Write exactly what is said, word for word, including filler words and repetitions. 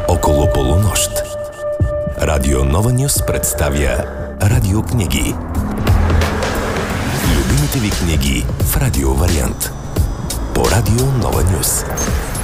около полунощ. Радио Нова Нюз представя радиокниги. Любимите ви книги в радио вариант. По Радио Нова Нюз.